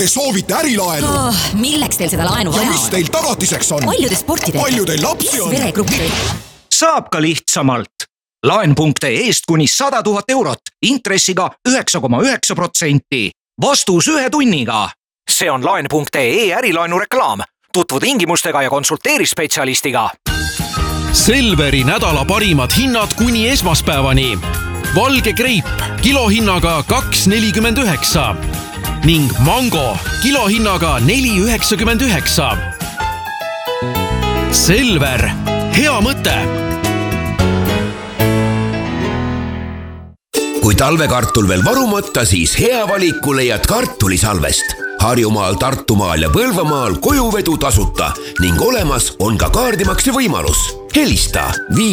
Te soovite ärilaenu? Milleks teil seda laenu vaja ja mis teil tagatiseks on? Palju te sporti teete? Palju teil lapsi on? Veregruppi? Saab ka lihtsamalt. Laen.ee-st kuni 100 000 eurot, intressiga 9,9%. Vastus 1 tunniga. See on Laen.ee ärilaenu reklaam. Tutvu tingimustega ja konsulteeri spetsialistiga. Selveri nädala parimad hinnad kuni esmaspäevani. Valge greip kilohinnaga 2,49 ning mango kilohinnaga 4,99. Selver, hea mõte! Kui talvekartul veel varumata, siis hea valiku leiad kartulisalvest. Harjumaal, Tartumaal ja Põlvamaal kojuvedu tasuta ning olemas on ka kaardimakse võimalus. Helista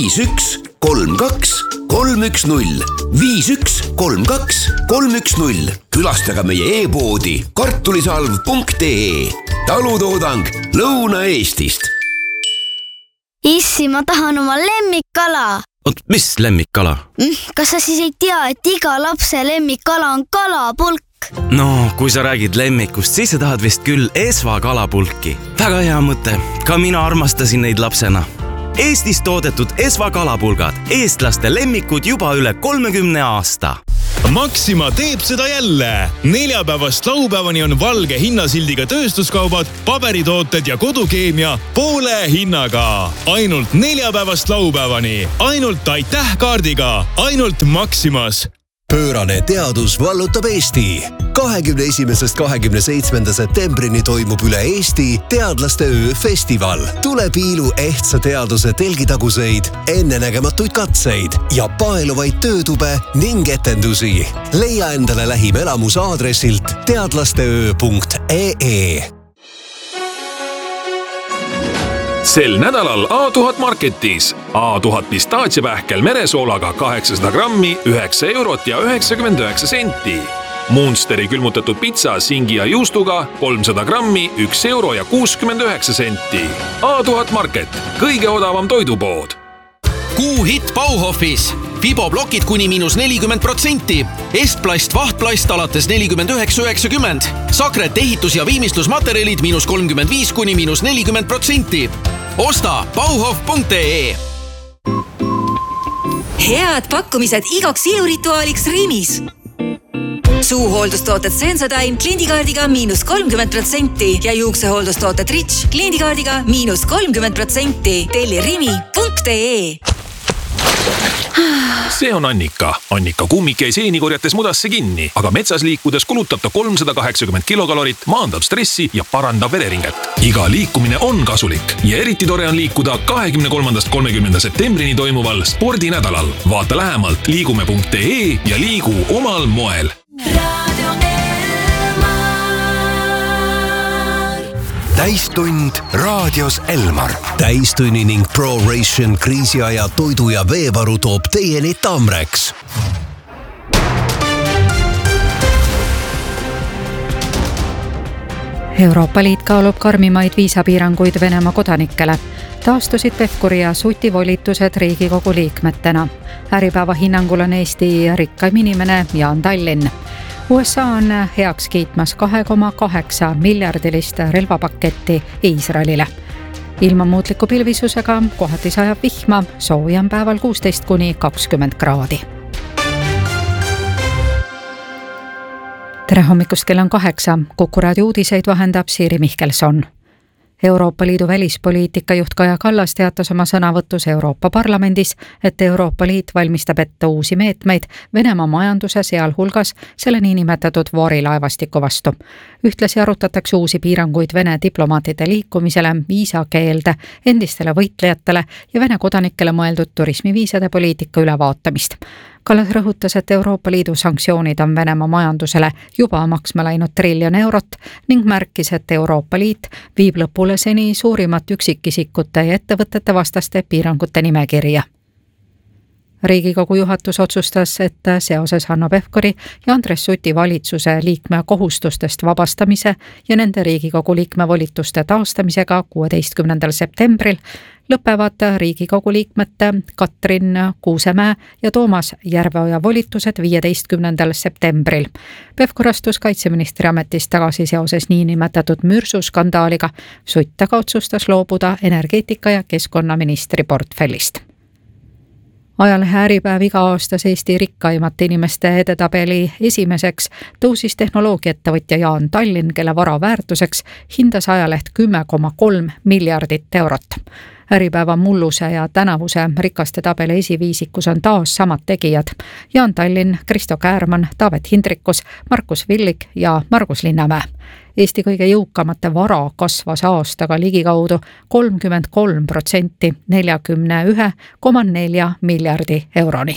5132 310 5132 310. Külastaga meie e-poodi kartulisalv.ee. Talutoodang Lõuna-Eestist. Issi, ma tahan oma lemmikkala. Mis lemmikkala? Kas sa siis ei tea, et iga lapse lemmikkala on kalapulk? No, kui sa räägid lemmikust, siis sa tahad vist küll Esva kalapulki. Väga hea mõte. Ka mina armastasin neid lapsena. Eestis toodetud Esva kalapulgad. Eestlaste lemmikud juba üle 30 aasta. Maxima teeb seda jälle. Neljapäevast laupäevani on valge hinnasildiga tööstuskaubad, paberitooted ja kodukeemia poole hinnaga. Ainult neljapäevast laupäevani. Ainult aitäh kaardiga. Ainult Maximas. Pöörane teadus vallutab Eesti. 21.–27. septembrini toimub üle Eesti teadlaste öö festival. Tule piilu ehtsa teaduse telgitaguseid, ennenägematuid katseid ja paeluvaid töötube ning etendusi. Leia endale lähim elamus aadressilt teadlasteöö.ee. Sel nädalal A1000 Marketis. A1000 pistaatsiapähkel meresoolaga 800 grammi 9 eurot ja 99 senti. Munsteri külmutatud pitsa singi ja juustuga 300 grammi 1 euro ja 69 senti. A1000 Market, kõige odavam toidupood. Kuu hitt Bauhofis. Fiboblokid kuni -40%. Estplast vahtplast alates 49,90. Sakret ehitus- ja viimistlusmaterjalid -35 kuni -40%. Osta bauhof.ee. Head pakkumised igaks ilurituaaliks Rimis. Suuhooldustooted Sensodyne kliendikaardiga -30% ja juuksehooldustooted Rich kliendikaardiga -30%. Telli rimi.ee. See on Annika. Annika kummik jäi seeni korjates mudasse kinni, aga metsas liikudes kulutab ta 380 kilokalorit, maandab stressi ja parandab vereringet. Iga liikumine on kasulik ja eriti tore on liikuda 23.–30. septembrini toimuval spordinädalal. Vaata lähemalt liigume.ee ja liigu omal moel. Täistund raadios Elmar. Täistunni ning ProRation kriisiaja toidu- ja veevaru toob teieni Tamreks. Euroopa Liit kaalub karmimaid viisapiiranguid Venemaa kodanikele. Taastusid Pevkuri ja Suti volitused Riigikogu liikmetena. Äripäeva hinnangul on Eesti rikkaim inimene Jaan Tallinn. USA on heaks kiitmas 2,8 miljardilist relvapaketti Iisraelile. Ilma muutliku pilvisusega kohati sajab vihma, sooja on päeval 16 kuni 20 kraadi. Tere hommikust, kell on 8. Kuku raadio uudiseid vahendab Siiri Mihkelson. Euroopa Liidu välispoliitika juht Kaja Kallas teatas oma sõnavõtus Euroopa Parlamendis, et Euroopa Liit valmistab ette uusi meetmeid Venemaa majanduse sealhulgas selle niinimetatud voorilaevastiku vastu. Ühtlasi arutatakse uusi piiranguid Vene diplomaatide liikumisele, viisakeelde, endistele võitlejatele ja Vene kodanikele mõeldud turismiviisade poliitika ülevaatamist. Kallas rõhutas, et Euroopa Liidu sanktsioonid on Venemaa majandusele juba maksma läinud 1 triljon eurot ning märkis, et Euroopa Liit viib lõpule seni suurimat üksikisikute ja ettevõtete vastaste piirangute nimekirja. Riigikogu juhatus otsustas, et seoses Hanno Pevkuri ja Andres Suti valitsuse liikme kohustustest vabastamise ja nende Riigikogu liikme volituste taastamisega 16. septembril lõpevad Riigikogu liikmete Katrin Kuusemäe ja Toomas Järveoja volitused 15. septembril. Pevkur astus kaitseministri ametist tagasi seoses niinimetatud mürsuskandaaliga. Sutt aga otsustas loobuda energeetika- ja keskkonnaministri portfellist. Ajalehe Äripäev iga-aastas Eesti rikkaimate inimeste edetabeli esimeseks tõusis tehnoloogiaettevõtja Jaan Tallinn, kelle vara väärtuseks hindas ajaleht 10,3 miljardit eurot. Äripäeva mulluse ja tänavuse rikaste tabeli esiviisikus on taas samad tegijad. Jaan Tallinn, Kristo Käärmann, Taavet Hindrikus, Markus Villig ja Margus Linnamäe. Eesti kõige jõukamate vara kasvas aastaga ligikaudu 33% 41,4 miljardi euroni.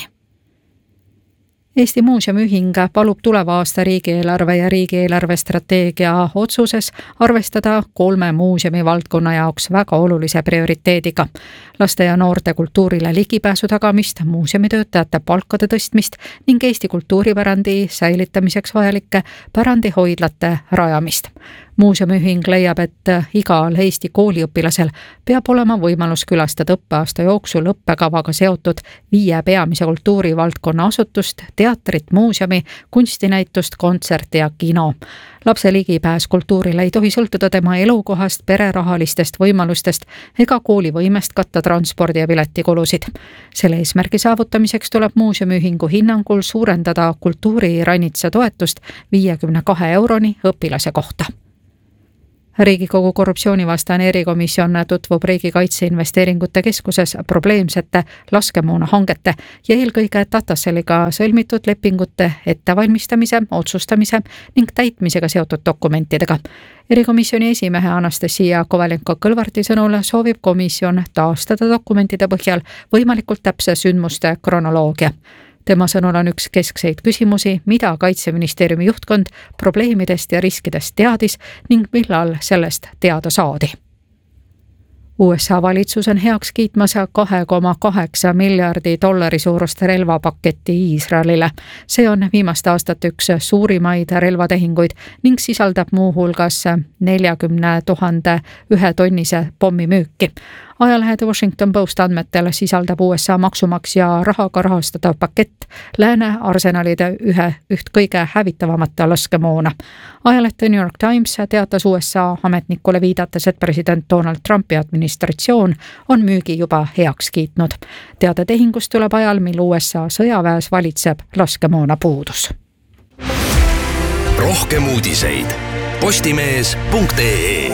Eesti Muuseumiühing palub tuleva aasta riigieelarve ja riigieelarve strateegia otsuses arvestada 3 muuseumi valdkonna jaoks väga olulise prioriteediga. Laste ja noorte kultuurile ligipääsu tagamist, muuseumitöötajate palkade tõstmist ning Eesti kultuuripärandi säilitamiseks vajalike pärandihoidlate rajamist. Muuseumiühing leiab, et igal Eesti kooliõpilasel peab olema võimalus külastada õppeaasta jooksul õppekavaga seotud 5 peamise kultuurivaldkonna asutust, teatrit, muuseumi, kunstinäitust, kontserti ja kino. Lapse ligipääs kultuurile ei tohi sõltuda tema elukohast, pererahalistest võimalustest ega kooli võimest katta transpordi- ja piletikulusid. Selle eesmärgi saavutamiseks tuleb muuseumiühingu hinnangul suurendada kultuuriranitsa toetust 52 euroni õpilase kohta. Riigikogu korruptsioonivastane erikomisjon tutvub Riigikaitseinvesteeringute Keskuses probleemsete laskemoona hangete ja eelkõige Tataseliga sõlmitud lepingute ettevalmistamise, otsustamise ning täitmisega seotud dokumentidega. Erikomisjoni esimehe Anastasia Kovalenko-Kõlvarti sõnul soovib komisjon taastada dokumentide põhjal võimalikult täpse sündmuste kronoloogia. Tema sõnul on üks keskseid küsimusi, mida Kaitseministeeriumi juhtkond probleemidest ja riskidest teadis ning millal sellest teada saadi. USA valitsus on heaks kiitmas 2,8 miljardi dollari suurust relvapaketti Iisraelile. See on viimaste aastate üks suurimaid relvatehinguid ning sisaldab muuhulgas 40 000 ühetonnise pommimüüki. Ajalehe The Washington Post andmetel sisaldab USA maksumaksja rahaga rahastatav pakett lääne arsenalide üht kõige hävitavamata laskemoona. Ajaleht The New York Times teatas USA ametnikule viidates, et president Donald Trumpi administratsioon on müügi juba heaks kiitnud. Teade tehingust tuleb ajal, mil USA sõjaväes valitseb laskemoona puudus. Rohkem uudiseid postimees.ee.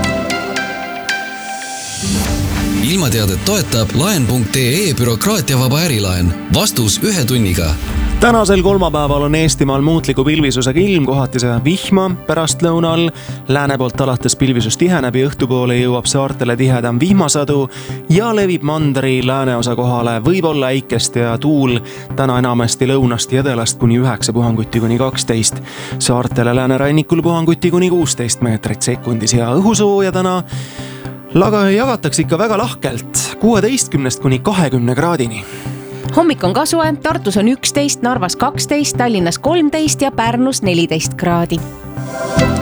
Ilmateadet toetab laen.ee bürokraatiavaba ärilaen. Vastus 1 tunniga. Tänasel kolmapäeval on Eestimaal muutliku pilvisusega ilm, kohati sajab vihma pärastlõunal. Lääne poolt alates pilvisus tiheneb ja õhtupoole jõuab saartele tihedam vihmasadu ja levib mandri lääneosa kohale. Võib olla äikest ja tuul täna enamasti lõunast ja edalast kuni 9 puhanguti kuni 12. Saartele läänerannikul puhanguti kuni 16 meetrit sekundis ja õhusooja täna jagatakse ikka väga lahkelt 16 kuni 20 kraadini. Hommik on kasue, Tartus on 11, Narvas 12, Tallinnas 13 ja Pärnus 14 kraadi.